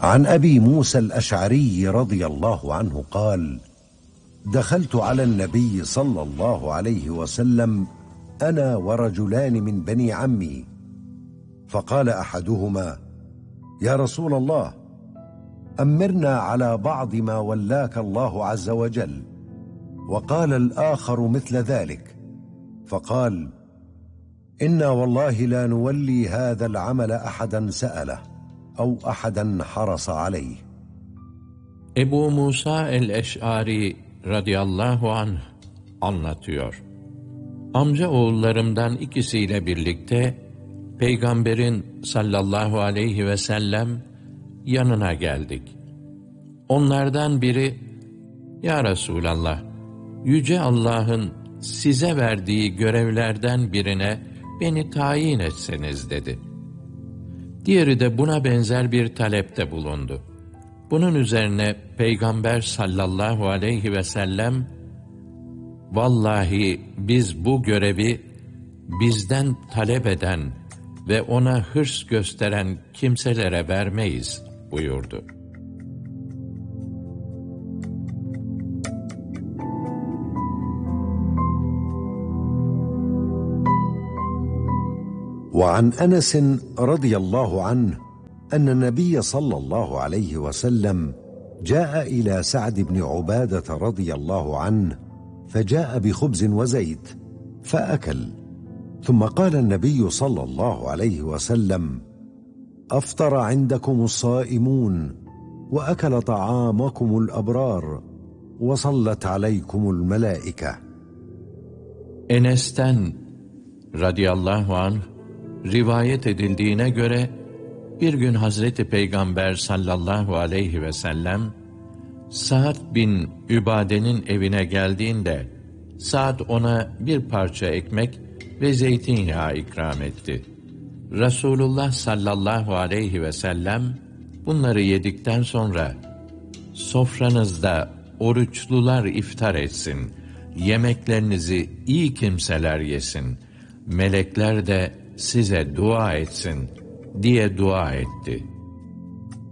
عن أبي موسى الأشعري رضي الله عنه قال: دخلت على النبي صلى الله عليه وسلم أنا ورجلان من بني عمي، فقال أحدهما: يا رسول الله، أمرنا على بعض ما ولاك الله عز وجل. وقال الآخر مثل ذلك، فقال: إنا والله لا نولي هذا العمل أحدا سأله أو أحدا حرص عليه. Ebu Musa el-Eş'ari radıyallahu anh anlatıyor. Amca oğullarımdan ikisiyle birlikte Peygamberin sallallahu aleyhi ve sellem yanına geldik. Onlardan biri, "Ya Resulallah, Yüce Allah'ın size verdiği görevlerden birine beni tayin etseniz," dedi. Diğeri de buna benzer bir talepte bulundu. Bunun üzerine Peygamber sallallahu aleyhi ve sellem, "Vallahi biz bu görevi bizden talep eden ve ona hırs gösteren kimselere vermeyiz," buyurdu. وعن أنس رضي الله عنه أن النبي صلى الله عليه وسلم جاء إلى سعد بن عبادة رضي الله عنه فجاء بخبز وزيت فأكل، ثم قال النبي صلى الله عليه وسلم: أفطر عندكم الصائمون وأكل طعامكم الأبرار وصلت عليكم الملائكة. Enes'ten radıyallahu anh rivayet edildiğine göre bir gün Hazreti Peygamber sallallahu aleyhi ve sellem Sa'd bin Übade'nin evine geldiğinde Sa'd ona bir parça ekmek ve zeytinyağı ikram etti. Resulullah sallallahu aleyhi ve sellem bunları yedikten sonra "Sofranızda oruçlular iftar etsin, yemeklerinizi iyi kimseler yesin, melekler de size dua etsin," diye dua etti.